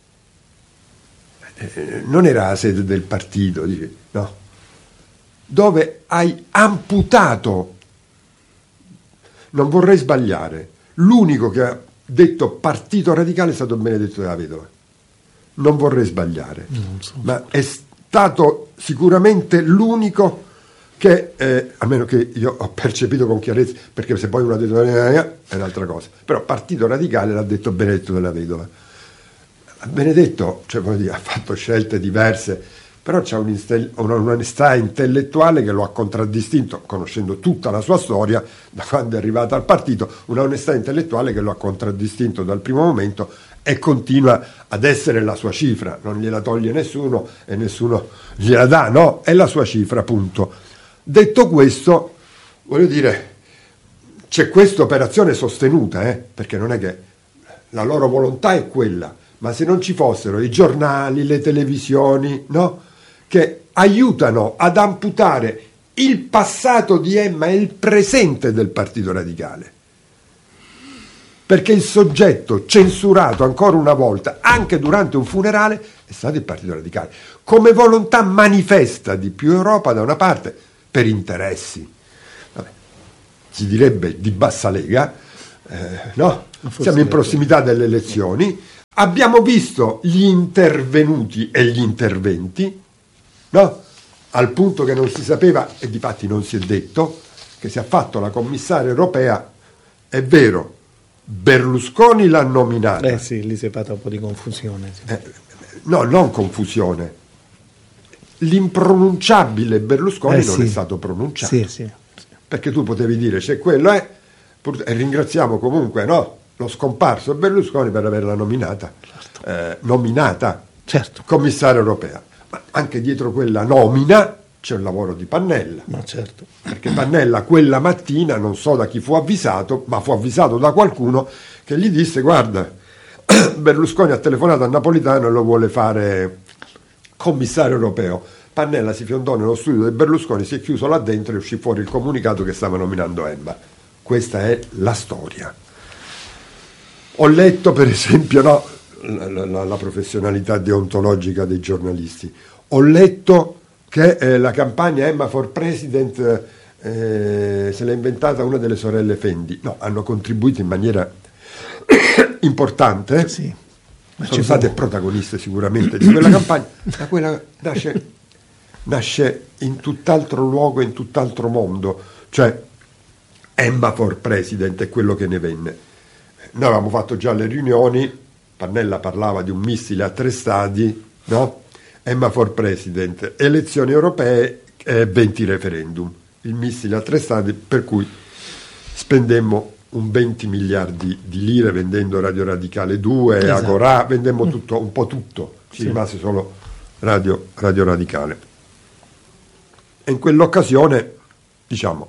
Non era la sede del partito, no? Dove hai amputato, non vorrei sbagliare, l'unico che ha detto Partito Radicale è stato Benedetto della Vedova. Non vorrei sbagliare, ma è stato sicuramente l'unico che, almeno che io ho percepito con chiarezza, perché se poi uno ha detto è un'altra cosa, però Partito Radicale l'ha detto Benedetto della Vedova. Benedetto, cioè, ha fatto scelte diverse, però c'ha un'onestà intellettuale che lo ha contraddistinto, conoscendo tutta la sua storia, da quando è arrivato al partito, un'onestà intellettuale che lo ha contraddistinto dal primo momento e continua ad essere la sua cifra, non gliela toglie nessuno e nessuno gliela dà, no? È la sua cifra, appunto. Detto questo, voglio dire, c'è questa operazione sostenuta, perché non è che la loro volontà è quella, ma se non ci fossero i giornali, le televisioni, no? Che aiutano ad amputare il passato di Emma e il presente del Partito Radicale, perché il soggetto censurato ancora una volta, anche durante un funerale, è stato il Partito Radicale, come volontà manifesta di Più Europa da una parte, per interessi, si direbbe di bassa lega, no? Siamo in prossimità delle elezioni, abbiamo visto gli intervenuti e gli interventi, no? Al punto che non si sapeva, e difatti non si è detto, che si è fatto la commissaria europea. È vero, Berlusconi l'ha nominata. Sì, lì si è fatta un po' di confusione. Sì. No, non confusione. L'impronunciabile Berlusconi non è stato pronunciato. Sì. Perché tu potevi dire, se quello è, e ringraziamo comunque lo scomparso Berlusconi per averla nominata, Certo. commissaria europea. Ma anche dietro quella nomina c'è un lavoro di Pannella. Ma certo. Perché Pannella quella mattina, non so da chi fu avvisato, ma fu avvisato da qualcuno che gli disse: guarda, Berlusconi ha telefonato a Napolitano e lo vuole fare commissario europeo. Pannella si fiondò nello studio di Berlusconi, si è chiuso là dentro e uscì fuori il comunicato che stava nominando Emma. Questa è la storia. Ho letto per esempio la professionalità deontologica dei giornalisti. Ho letto che la campagna Emma for President se l'ha inventata una delle sorelle Fendi. No, hanno contribuito in maniera importante. Sì. Sono state protagoniste sicuramente di quella campagna, ma quella nasce in tutt'altro luogo, in tutt'altro mondo, cioè Emma for President è quello che ne venne. Noi avevamo fatto già le riunioni, Pannella parlava di un missile a 3 stadi, no? Emma for President, elezioni europee e 20 referendum, il missile a 3 stadi, per cui spendemmo un 20 miliardi di lire vendendo Radio Radicale 2, esatto. Agorà, vendemmo tutto, un po' tutto, ci rimase solo Radio Radicale. E in quell'occasione, diciamo,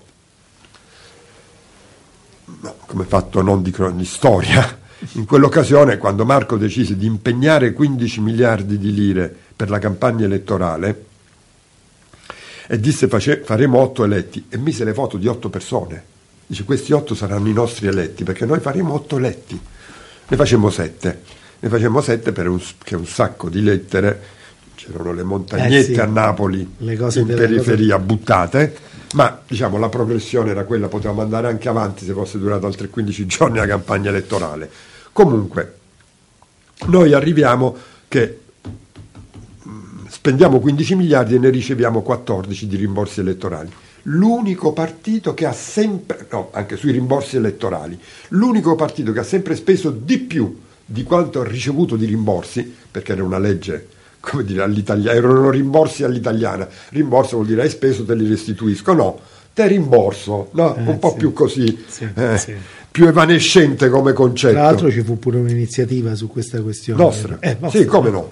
come fatto non di storia, in quell'occasione quando Marco decise di impegnare 15 miliardi di lire per la campagna elettorale e disse faremo 8 eletti e mise le foto di 8 persone. Dice: questi 8 saranno i nostri eletti, perché noi faremo 8 eletti. Ne facemmo 7 per un sacco di lettere, c'erano le montagnette a Napoli in periferia buttate, ma diciamo la progressione era quella, potevamo andare anche avanti se fosse durato altri 15 giorni la campagna elettorale. Comunque noi arriviamo che spendiamo 15 miliardi e ne riceviamo 14 di rimborsi elettorali. L'unico partito che ha sempre, anche sui rimborsi elettorali, l'unico partito che ha sempre speso di più di quanto ha ricevuto di rimborsi, perché era una legge, come dire, all'italiana, erano rimborsi all'italiana, rimborso vuol dire hai speso, te li restituisco, no, te rimborso, no? Un po' più così, più evanescente come concetto. Tra l'altro ci fu pure un'iniziativa su questa questione. Nostra. Sì, come no.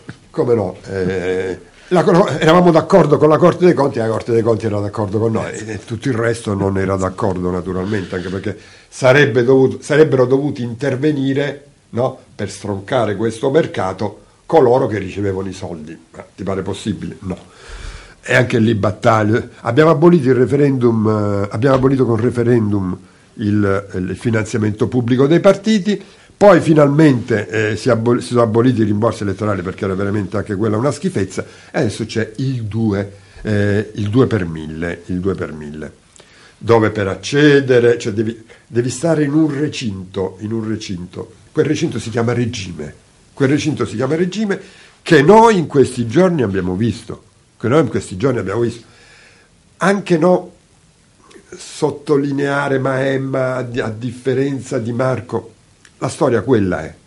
Eravamo d'accordo con la Corte dei Conti, la Corte dei Conti era d'accordo con noi e tutto il resto non era d'accordo, naturalmente, anche perché sarebbero dovuti intervenire, no, per stroncare questo mercato coloro che ricevevano i soldi. Ma ti pare possibile? No. E anche lì battaglie. Abbiamo abolito con referendum il finanziamento pubblico dei partiti. Poi finalmente si sono aboliti i rimborsi elettorali, perché era veramente anche quella una schifezza, e adesso c'è il 2 per 1000, dove per accedere, cioè devi stare in un recinto, quel recinto si chiama regime, che noi in questi giorni abbiamo visto, anche no sottolineare Emma a differenza di Marco. La storia quella è.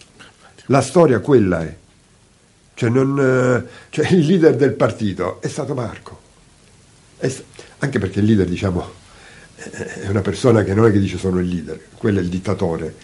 Cioè il leader del partito è stato Marco. Anche perché il leader, diciamo, è una persona che non è che dice sono il leader, quello è il dittatore.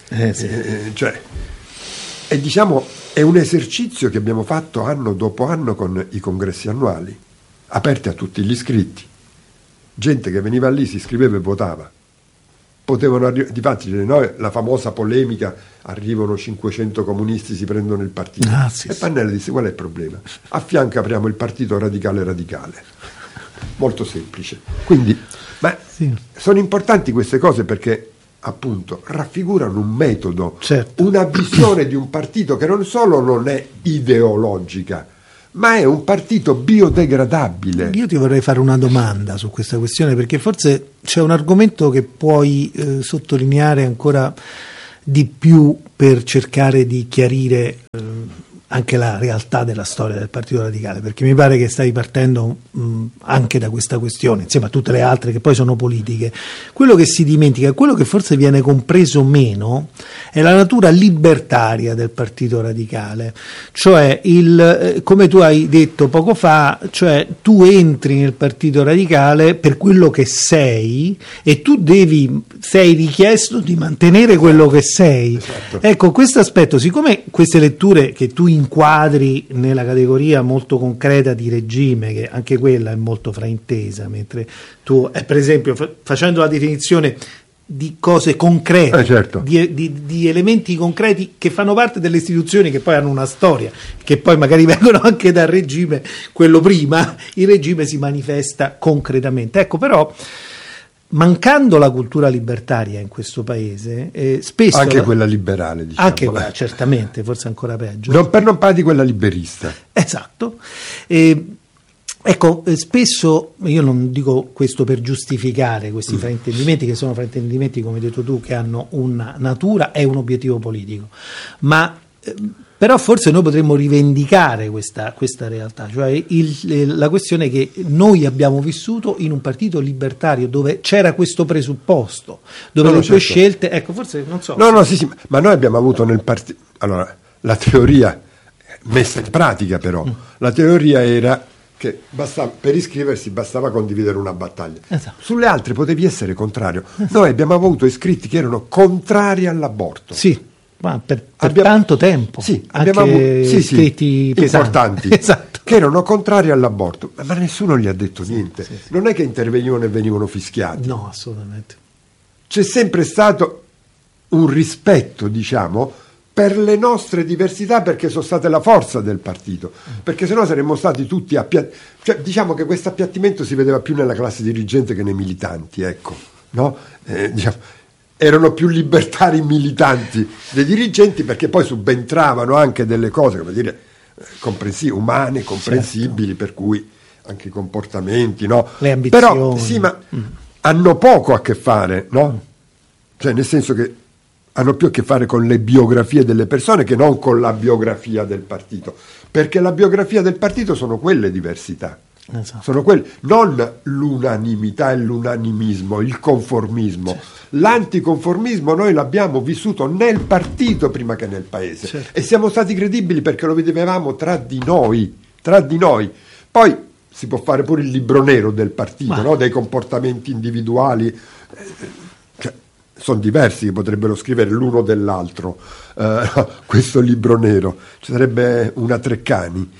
E diciamo è un esercizio che abbiamo fatto anno dopo anno con i congressi annuali, aperti a tutti gli iscritti. Gente che veniva lì, si iscriveva e votava. Potevano difatti noi la famosa polemica, arrivano 500 comunisti, si prendono il partito, e Pannella disse: qual è il problema? A fianco apriamo il partito radicale, molto semplice. Quindi sono importanti queste cose, perché appunto raffigurano un metodo, una visione di un partito che non solo non è ideologica, ma è un partito biodegradabile. Io ti vorrei fare una domanda su questa questione, perché forse c'è un argomento che puoi sottolineare ancora di più per cercare di chiarire anche la realtà della storia del Partito Radicale, perché mi pare che stai partendo anche da questa questione, insieme a tutte le altre che poi sono politiche. Quello che si dimentica, quello che forse viene compreso meno, è la natura libertaria del Partito Radicale, cioè come tu hai detto poco fa, cioè tu entri nel Partito Radicale per quello che sei e tu sei richiesto di mantenere quello che sei. Esatto. Ecco, questo aspetto, siccome queste letture che tu inquadri nella categoria molto concreta di regime, che anche quella è molto fraintesa, mentre tu, per esempio, facendo la definizione di cose concrete, certo, di elementi concreti che fanno parte delle istituzioni, che poi hanno una storia, che poi magari vengono anche dal regime, quello prima, il regime si manifesta concretamente. Ecco, però mancando la cultura libertaria in questo paese, spesso anche quella liberale, diciamo. Anche quella, certamente, forse ancora peggio. Per non parlare di quella liberista. Esatto. Ecco, spesso, io non dico questo per giustificare questi fraintendimenti, che sono fraintendimenti, come hai detto tu, che hanno una natura e un obiettivo politico, ma però forse noi potremmo rivendicare questa realtà, cioè la questione è che noi abbiamo vissuto in un partito libertario dove c'era questo presupposto, dove le tue scelte, ecco, forse non so. Sì, ma noi abbiamo avuto nel partito, allora, la teoria messa in pratica, però, la teoria era che per iscriversi bastava condividere una battaglia. Esatto. Sulle altre potevi essere contrario. Noi abbiamo avuto iscritti che erano contrari all'aborto. Sì. Ma per tanto tempo, sì, anche abbiamo iscritti importanti, esatto, che erano contrari all'aborto, ma nessuno gli ha detto niente. Sì. Non è che intervenivano e venivano fischiati. No, assolutamente. C'è sempre stato un rispetto, diciamo, per le nostre diversità, perché sono state la forza del partito, perché sennò saremmo stati tutti cioè, diciamo che questo appiattimento si vedeva più nella classe dirigente che nei militanti, ecco, no? Diciamo, erano più libertari militanti dei dirigenti, perché poi subentravano anche delle cose, come dire, umane, comprensibili, certo, per cui anche i comportamenti, no? Le ambizioni. Però sì, ma hanno poco a che fare, no? Cioè, nel senso che hanno più a che fare con le biografie delle persone che non con la biografia del partito, perché la biografia del partito sono quelle diversità. Esatto. Sono quelli, non l'unanimità e l'unanimismo, il conformismo. Certo. L'anticonformismo noi l'abbiamo vissuto nel partito prima che nel paese, certo, e siamo stati credibili perché lo vedevamo tra di noi. Poi si può fare pure il libro nero del partito, no? Dei comportamenti individuali, sono diversi che potrebbero scrivere l'uno dell'altro, questo libro nero. Ci sarebbe una Treccani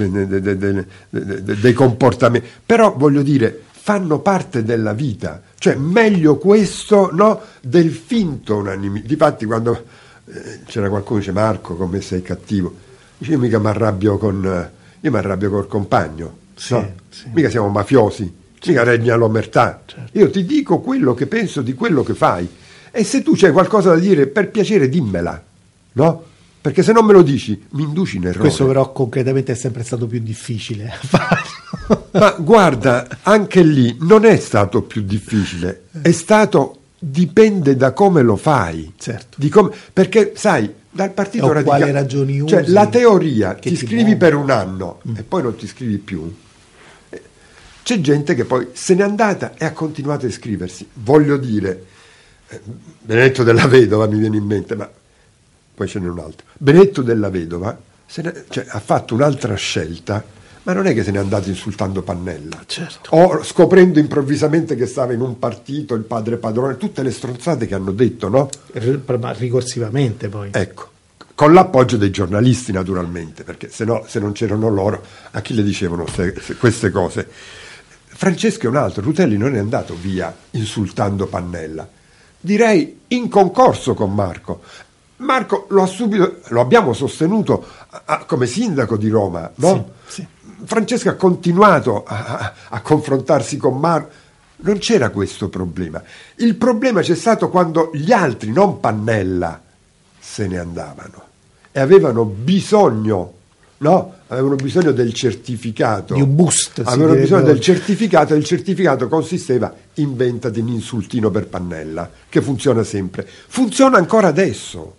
dei comportamenti, però voglio dire, fanno parte della vita, cioè meglio questo, no, del finto unanimismo. Difatti quando c'era qualcuno che dice: Marco, come sei cattivo, dice: io mica mi arrabbio col compagno, sì, no? Sì. Mica siamo mafiosi, mica regna l'omertà, certo. Io ti dico quello che penso di quello che fai, e se tu c'hai qualcosa da dire, per piacere dimmela, no? Perché se non me lo dici mi induci in errore. Questo però concretamente è sempre stato più difficile farlo. Ma guarda, anche lì non è stato più difficile, è stato, dipende da come lo fai, certo, perché sai, dal Partito Radicale, quale ragioni usi, cioè la teoria, ti scrivi muove per un anno e poi non ti scrivi più. C'è gente che poi se n'è andata e ha continuato a iscriversi. Voglio dire, Benedetto della Vedova mi viene in mente, ma poi ce n'è un altro. Benedetto della Vedova ha fatto un'altra scelta, ma non è che se n'è andato insultando Pannella, certo, o scoprendo improvvisamente che stava in un partito, il padre padrone, tutte le stronzate che hanno detto, no? Ricorsivamente poi. Ecco, con l'appoggio dei giornalisti naturalmente, perché se non c'erano loro, a chi le dicevano queste cose? Francesco è un altro, Rutelli non è andato via insultando Pannella, direi in concorso con Marco. Marco lo abbiamo sostenuto come sindaco di Roma, no? Sì, sì. Francesco ha continuato a confrontarsi con Marco, non c'era questo problema. Il problema c'è stato quando gli altri, non Pannella, se ne andavano e avevano bisogno no? Avevano bisogno del certificato. Di un boost. Avevano bisogno del certificato, e il certificato consisteva: inventati un insultino per Pannella, che funziona sempre. Funziona ancora adesso.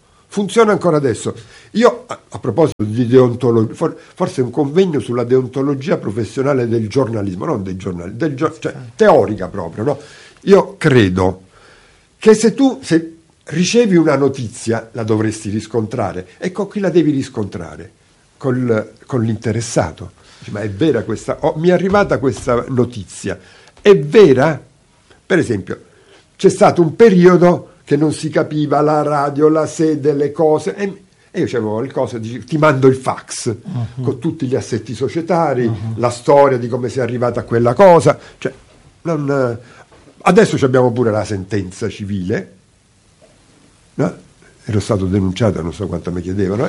Io, a proposito di deontologia, forse un convegno sulla deontologia professionale del giornalismo, non dei giornali, cioè teorica proprio, no? Io credo che se ricevi una notizia la dovresti riscontrare, e con chi la devi riscontrare? Con l'interessato. Ma è vera questa? Mi è arrivata questa notizia, è vera? Per esempio, c'è stato un periodo che non si capiva la radio, la sede, le cose, e io c'avevo il coso, ti mando il fax con tutti gli assetti societari, la storia di come sei arrivata a quella cosa, cioè, adesso abbiamo pure la sentenza civile, no? Ero stato denunciato, non so quanto mi chiedevano,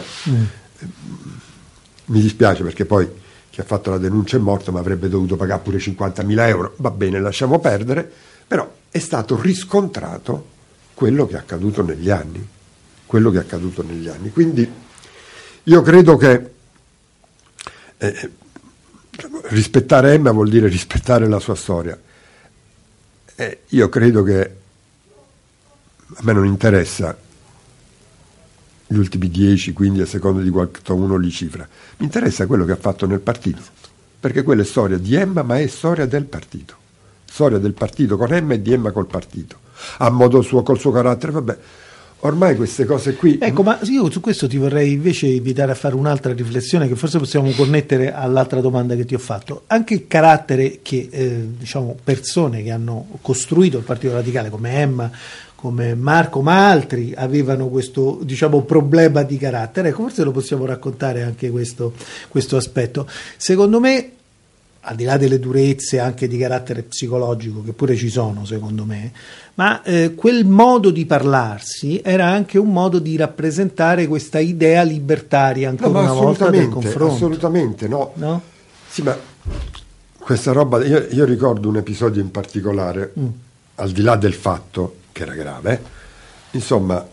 mi dispiace perché poi chi ha fatto la denuncia è morto, ma avrebbe dovuto pagare pure 50.000 euro, va bene, lasciamo perdere, però è stato riscontrato quello che è accaduto negli anni, quindi io credo che rispettare Emma vuol dire rispettare la sua storia. Io credo che a me non interessa gli ultimi 10, 15 a seconda di quanto uno li cifra, mi interessa quello che ha fatto nel partito, perché quella è storia di Emma, ma è storia del partito con Emma e di Emma col partito, a modo suo, col suo carattere, vabbè. Ormai queste cose qui... Ecco, ma io su questo ti vorrei invece invitare a fare un'altra riflessione, che forse possiamo connettere all'altra domanda che ti ho fatto. Anche il carattere che, persone che hanno costruito il Partito Radicale, come Emma, come Marco, ma altri avevano questo, problema di carattere. Ecco, forse lo possiamo raccontare anche questo aspetto. Secondo me, al di là delle durezze anche di carattere psicologico, che pure ci sono secondo me, ma quel modo di parlarsi era anche un modo di rappresentare questa idea libertaria ancora una volta del confronto. Assolutamente, no? Sì, ma questa roba, io ricordo un episodio in particolare, al di là del fatto che era grave, insomma,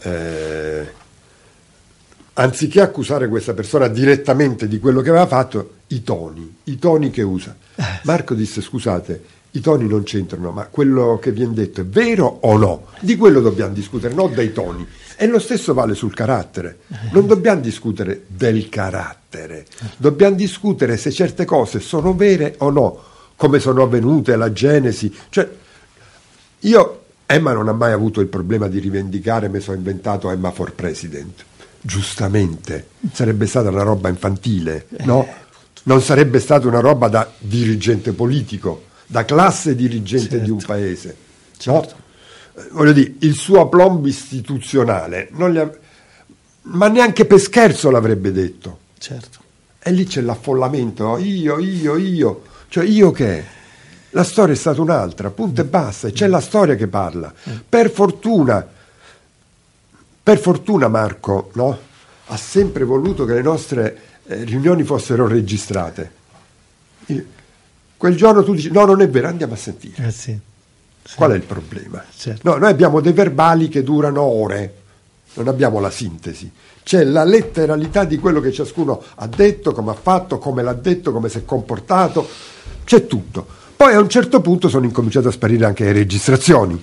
anziché accusare questa persona direttamente di quello che aveva fatto, i toni che usa. Marco disse: scusate, i toni non c'entrano, ma quello che viene detto è vero o no? Di quello dobbiamo discutere, non dei toni. E lo stesso vale sul carattere. Non dobbiamo discutere del carattere, dobbiamo discutere se certe cose sono vere o no, come sono avvenute, la genesi. Cioè, Emma non ha mai avuto il problema di rivendicare: mi sono inventato Emma for President. Giustamente, sarebbe stata una roba infantile, no? Non sarebbe stata una roba da dirigente politico, da classe dirigente di un paese, no? Voglio dire, il suo aplomb istituzionale ma neanche per scherzo l'avrebbe detto. Certo. E lì c'è l'affollamento, io, cioè io che? La storia è stata un'altra, punto e basta, e c'è la storia che parla. Per fortuna Marco, no? Ha sempre voluto che le nostre riunioni fossero registrate. Quel giorno tu dici: no, non è vero, andiamo a sentire. Sì. Qual è il problema? Certo. No, noi abbiamo dei verbali che durano ore, non abbiamo la sintesi. C'è la letteralità di quello che ciascuno ha detto, come ha fatto, come l'ha detto, come si è comportato, c'è tutto. Poi a un certo punto sono incominciate a sparire anche le registrazioni.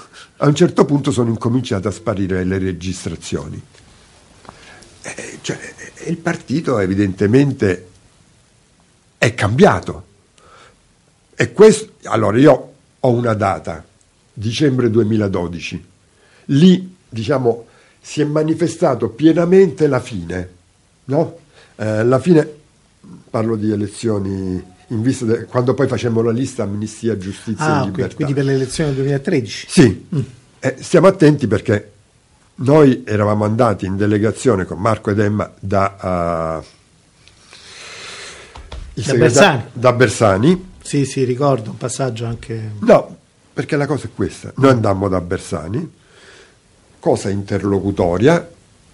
Cioè, il partito evidentemente è cambiato. E questo, allora io ho una data, dicembre 2012, lì si è manifestato pienamente la fine, no? La fine, parlo di elezioni in vista quando poi facemmo la lista Amnistia, Giustizia e Libertà. Quindi per le elezioni del 2013? Sì, stiamo attenti perché noi eravamo andati in delegazione con Marco ed Emma da Bersani. Sì, ricordo un passaggio anche... No, perché la cosa è questa: noi andammo da Bersani, cosa interlocutoria,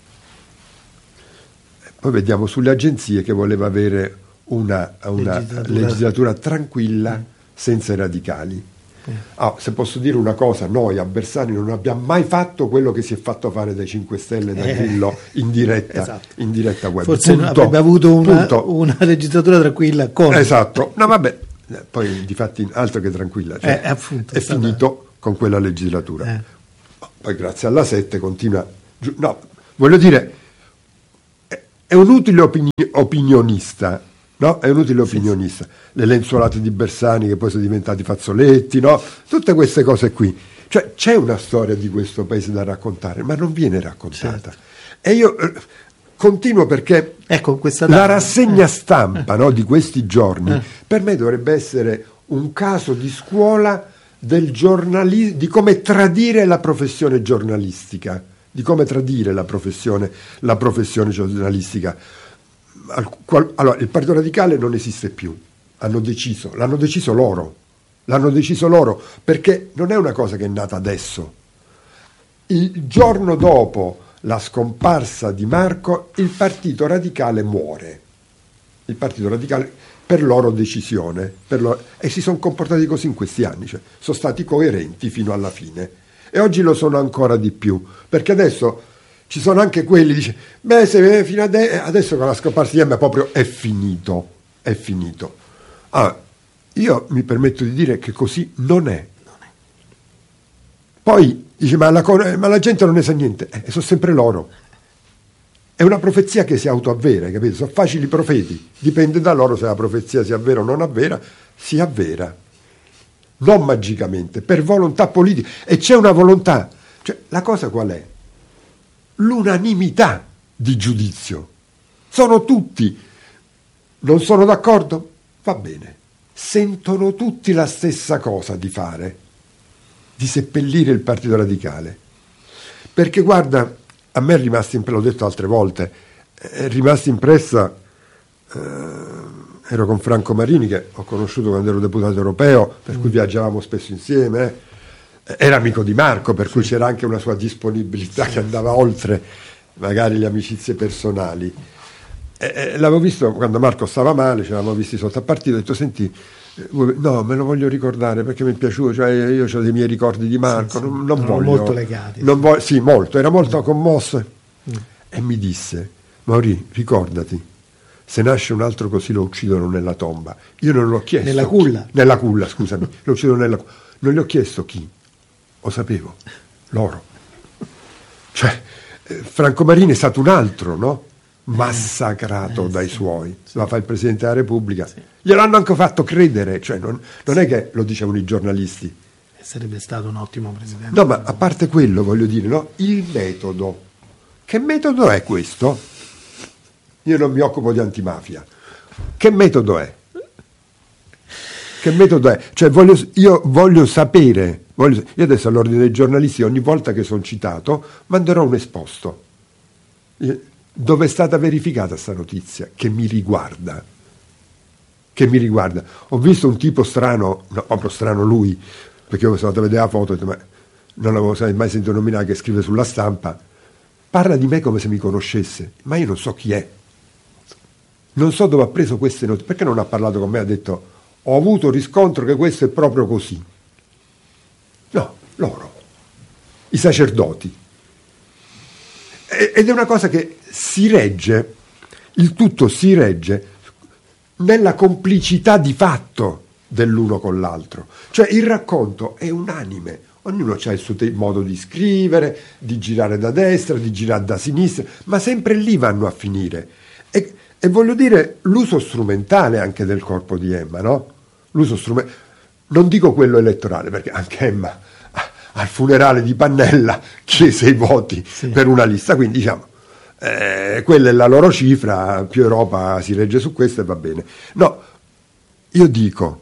poi vediamo sulle agenzie che voleva avere una legislatura tranquilla, senza i radicali. Se posso dire una cosa, noi a Bersani non abbiamo mai fatto quello che si è fatto fare dai 5 Stelle, da Grillo, in diretta, esatto. in diretta web. Forse avrebbe avuto una legislatura tranquilla con... Esatto, no vabbè, poi di fatti altro che tranquilla, cioè, appunto, è finito con quella legislatura. Poi grazie alla 7 continua... No, voglio dire, è un utile opinionista, no? È un utile opinionista. Le lenzuolate di Bersani che poi sono diventati fazzoletti, no? Tutte queste cose qui. Cioè c'è una storia di questo paese da raccontare, ma non viene raccontata. Certo. E io continuo perché la rassegna stampa, no, di questi giorni per me dovrebbe essere un caso di scuola del giornalismo, di come tradire la professione giornalistica, di come tradire la professione giornalistica. Allora, il Partito Radicale non esiste più, l'hanno deciso loro, perché non è una cosa che è nata adesso. Il giorno dopo la scomparsa di Marco, il Partito Radicale muore. Il Partito Radicale, per loro decisione, e si sono comportati così in questi anni, cioè sono stati coerenti fino alla fine. E oggi lo sono ancora di più, perché adesso ci sono anche quelli che dicono, se fino adesso con la scomparsa di Emma proprio è finito. Io mi permetto di dire che così non è. Poi dice, ma la gente non ne sa niente, sono sempre loro. È una profezia che si autoavvera, capito? Sono facili profeti, dipende da loro se la profezia si avvera o non avvera, si avvera. Non magicamente, per volontà politica. E c'è una volontà. Cioè, la cosa qual è? L'unanimità di giudizio. Sono tutti. Non sono d'accordo? Va bene. Sentono tutti la stessa cosa di fare, di seppellire il Partito Radicale. Perché guarda, a me è rimasto l'ho detto altre volte, è rimasto impressa, ero con Franco Marini, che ho conosciuto quando ero deputato europeo, per cui viaggiavamo spesso insieme, era amico di Marco, per cui c'era anche una sua disponibilità che andava oltre magari le amicizie personali. L'avevo visto quando Marco stava male, ci eravamo visti sotto a partito, ho detto, senti, no, me lo voglio ricordare perché mi è piaciuto, cioè io ho dei miei ricordi di Marco, non voglio, molto legati. Sì, molto, era molto commosso. E mi disse, Mauri, ricordati, se nasce un altro così lo uccidono nella tomba. Io non l'ho chiesto. Nella culla, scusami, lo uccidono non gli ho chiesto chi, lo sapevo, loro. Cioè, Franco Marini è stato un altro, no? Massacrato dai suoi, lo fa il Presidente della Repubblica, gliel'hanno anche fatto credere, cioè non è che lo dicevano i giornalisti, sarebbe stato un ottimo Presidente. No, ma a parte quello, voglio dire, no? Il metodo, che metodo è questo? Io non mi occupo di antimafia, che metodo è? Cioè io voglio sapere, io adesso all'ordine dei giornalisti ogni volta che sono citato manderò un esposto dove è stata verificata sta notizia che mi riguarda. Ho visto un tipo strano, no, proprio strano lui, perché io sono andato a vedere la foto e ho detto, ma non l'avevo mai sentito nominare, che scrive sulla stampa, parla di me come se mi conoscesse, ma io non so chi è, non so dove ha preso queste notizie, perché non ha parlato con me, ha detto ho avuto riscontro che questo è proprio così. No, loro, i sacerdoti. Ed è una cosa che si regge, il tutto si regge nella complicità di fatto dell'uno con l'altro. Cioè il racconto è unanime, ognuno ha il suo modo di scrivere, di girare da destra, di girare da sinistra, ma sempre lì vanno a finire. E voglio dire l'uso strumentale anche del corpo di Emma, no? Non dico quello elettorale, perché anche Emma al funerale di Pannella chiese i voti per una lista, quindi diciamo quella è la loro cifra, più Europa si regge su questo e va bene. No, io dico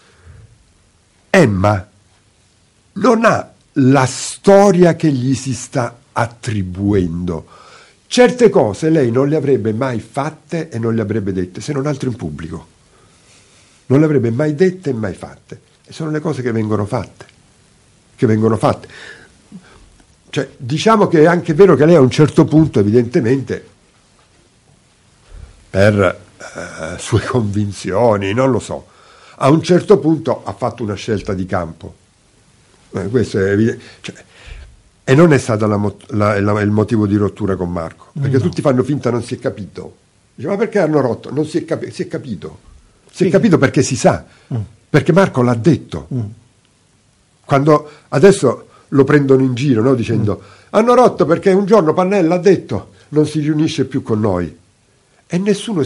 Emma non ha la storia che gli si sta attribuendo, certe cose lei non le avrebbe mai fatte e non le avrebbe dette, se non altro in pubblico, non le avrebbe mai dette e mai fatte, e sono le cose che vengono fatte. Cioè, diciamo che è anche vero che lei a un certo punto, evidentemente, per sue convinzioni, non lo so, a un certo punto ha fatto una scelta di campo, Questo è evidente. E non è stato il motivo di rottura con Marco, perché tutti fanno finta non si è capito. Dice, ma perché hanno rotto? Non si è capito. Si è capito. Si è capito perché si sa, perché Marco l'ha detto. Quando adesso lo prendono in giro, no? Dicendo hanno rotto perché un giorno Pannella ha detto non si riunisce più con noi, e nessuno